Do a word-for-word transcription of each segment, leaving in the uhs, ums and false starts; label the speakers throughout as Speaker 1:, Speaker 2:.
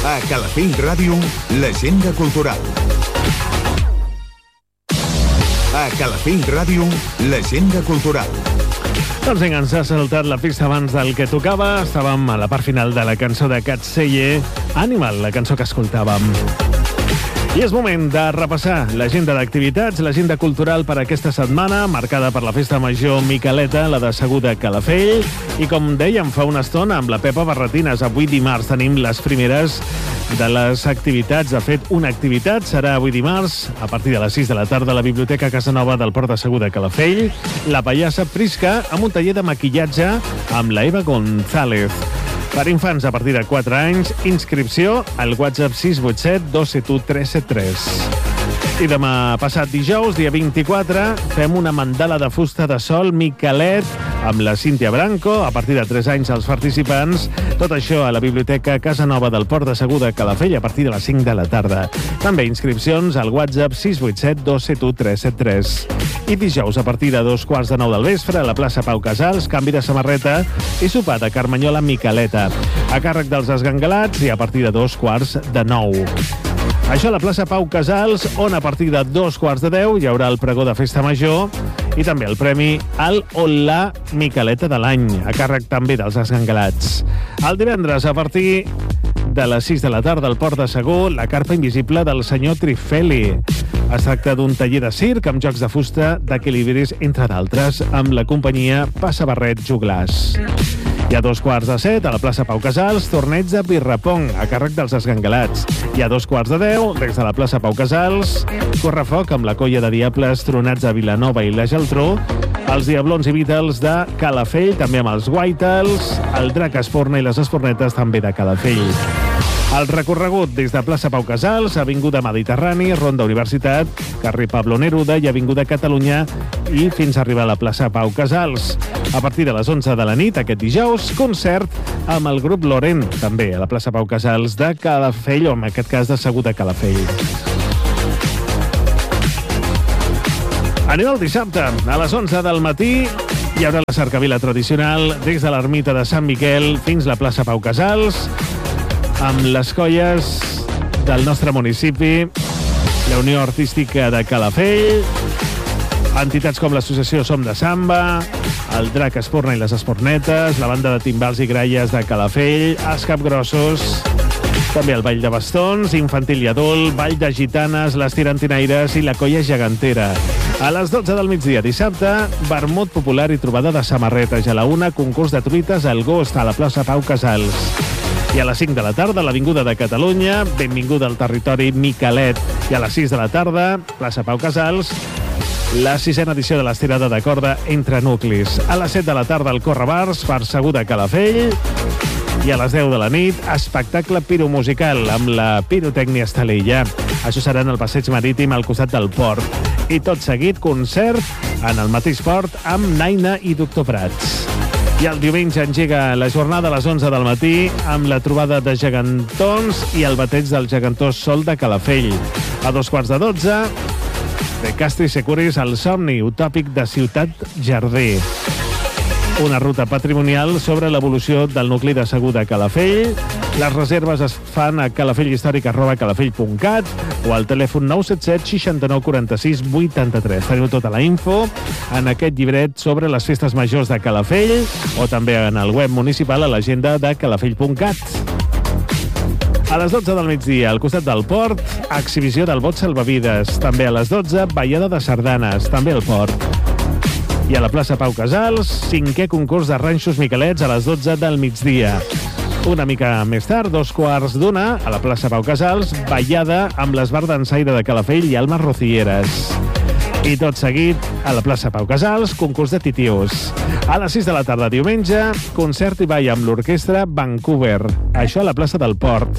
Speaker 1: A Calafell Ràdio, l'agenda cultural. A Calafell Ràdio, l'agenda cultural.
Speaker 2: Doncs vinga, ens ha saltat la pista abans del que tocava. Estàvem a la part final de la cançó de Cat Seller, Animal, la cançó que escoltàvem. I és moment de repassar l'agenda d'activitats, l'agenda cultural per aquesta setmana, marcada per la Festa Major Miqueleta, la de Segur de Calafell. I com dèiem fa una estona amb la Pepa Barretines, avui dimarts tenim les primeres de les activitats. De fet, una activitat serà avui dimarts, a partir de les sis de la tarda, a la Biblioteca Casanova del Port de Segur de Calafell, la pallassa Prisca, amb un taller de maquillatge amb la Eva González. Per infants a partir de quatre anys, inscripció al WhatsApp sis vuit set dos set u tres set tres. I demà passat dijous, dia vint-i-quatre, fem una mandala de fusta de sol Miquelet amb la Cíntia Branco, a partir de tres anys els participants. Tot això a la Biblioteca Casanova del Port de Segur de Calafell a partir de les cinc de la tarda. També inscripcions al WhatsApp sis vuit set dos set u tres set tres. I dijous, a partir de dos quarts de nou del vespre, a la plaça Pau Casals, canvi de samarreta i sopar de Carmanyola Miqueleta, a càrrec dels esgangalats i a partir de dos quarts de nou. Això a la plaça Pau Casals, on a partir de dos quarts de deu hi haurà el pregó de Festa Major i també el premi al Olà Miqueleta de l'any, a càrrec també dels esgangalats. El divendres, a partir de les sis de la tarda, al Port de Segur, la carpa invisible del senyor Trifeli. Es tracta d'un taller de circ amb jocs de fusta, d'equilibris, entre d'altres, amb la companyia Passa Barret Joglars. I a dos quarts de set, a la plaça Pau Casals, torneig de birrapong, a càrrec dels esgangalats. I a dos quarts de deu, des de la plaça Pau Casals, correfoc amb la colla de diables tronats a Vilanova i la Geltrú, els Diablons i Beatles de Calafell, també amb els Guaitals, el Drac Esporna i les Espornetes també de Calafell. El recorregut des de plaça Pau Casals, Avinguda Mediterrani, Ronda Universitat, carrer Pablo Neruda i Avinguda Catalunya i fins a arribar a la plaça Pau Casals. A partir de les onze de la nit, aquest dijous, concert amb el grup Lorent, també a la plaça Pau Casals de Calafell, o en aquest cas de Segur de Calafell. Anem al dissabte, a les onze del matí, hi haurà la cercavila tradicional des de l'ermita de Sant Miquel fins a la plaça Pau Casals, amb les colles del nostre municipi, la Unió Artística de Calafell, entitats com l'associació Som de Samba, el Drac Esporna i les Espornetes, la banda de timbals i gralles de Calafell, els Capgrossos, també el Ball de Bastons, infantil i adult, Ball de Gitanes, les Tirantinaires i la Colla Gegantera. A les dotze del migdia dissabte, vermut popular i trobada de samarretes. A la una, concurs de truites al Gost a la plaça Pau Casals. I a les cinc de la tarda, a l'Avinguda de Catalunya, benvinguda al territori Miquelet. I a les sis de la tarda, plaça Pau Casals, la sisena edició de l'estirada de corda entre nuclis. A les set de la tarda, el Correbars per Segur de Calafell. I a les deu de la nit, espectacle piromusical amb la pirotècnia Estalella. Això serà en el passeig marítim al costat del port. I tot seguit, concert en el mateix port amb Naina i Doctor Prats. I el diumenge engega la jornada a les onze del matí amb la trobada de gegantons i el bateig del gegantó Sol de Calafell. A dos quarts de dotze, de Castri Securis, el somni utòpic de Ciutat Jardí. Una ruta patrimonial sobre l'evolució del nucli de Segur de Calafell. Les reserves es fan a calafelghistòric arroba calafell punt cat o al telèfon nou set set seixanta-nou quaranta-sis vuitanta-tres. Teniu tota la info en aquest llibret sobre les festes majors de Calafell o també en el web municipal a l'agenda de calafell punt cat. A les dotze del migdia, al costat del port, exhibició del bot salvavides. També a les dotze, ballada de sardanes, també al port. I a la plaça Pau Casals, cinquè concurs de ranxos miquelets a les dotze del migdia. Una mica més tard, dos quarts d'una, a la plaça Pau Casals, ballada amb l'esbar dansaire de Calafell i Alma Rocieres. I tot seguit, a la plaça Pau Casals, concurs de titius. A les sis de la tarda diumenge, concert i ball amb l'orquestra Vancouver. Això a la plaça del Port.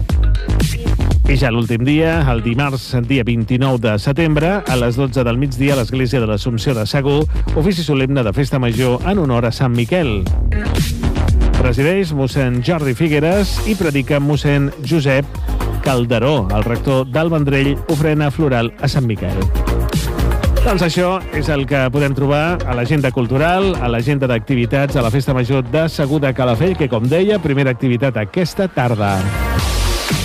Speaker 2: I ja l'últim dia, el dimarts, dia vint-i-nou de setembre, a les dotze del migdia, a l'Església de l'Assumpció de Segur, ofici solemne de Festa Major en honor a Sant Miquel. Presideix mossèn Jordi Figueres i predica mossèn Josep Calderó, el rector del Vendrell, ofrena floral a Sant Miquel. Doncs això és el que podem trobar a l'agenda cultural, a l'agenda d'activitats a la Festa Major de Segur de Calafell, que, com deia, primera activitat aquesta tarda.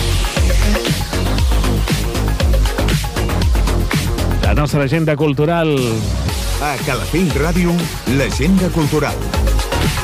Speaker 2: nostra agenda cultural.
Speaker 1: A Calafell Ràdio, l'agenda cultural.